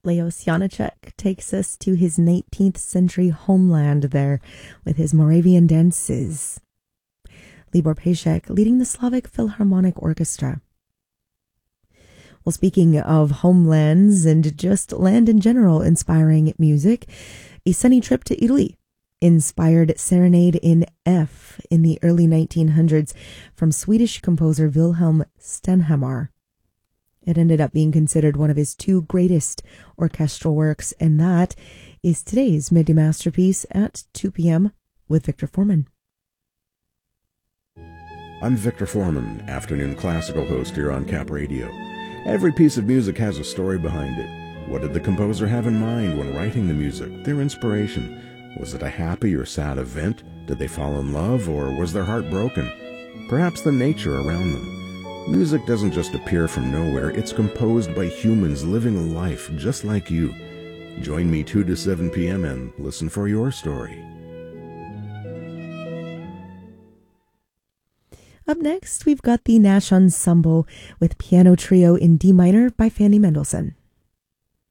Leos Janáček takes us to his 19th century homeland there with his Moravian dances. Libor Pejcek leading the Slavic Philharmonic Orchestra. Well, speaking of homelands and just land in general inspiring music, a sunny trip to Italy inspired Serenade in F in the early 1900s from Swedish composer Wilhelm Stenhammar. It ended up being considered one of his two greatest orchestral works, and that is today's Midday Masterpiece at 2 p.m. with Victor Foreman. I'm Victor Foreman, afternoon classical host here on Cap Radio. Every piece of music has a story behind it. What did the composer have in mind when writing the music? Their inspiration? Was it a happy or sad event? Did they fall in love, or was their heart broken? Perhaps the nature around them. Music doesn't just appear from nowhere. It's composed by humans living a life just like you. Join me 2 to 7 p.m. and listen for your story. Up next, we've got the Nash Ensemble with Piano Trio in D minor by Fanny Mendelssohn.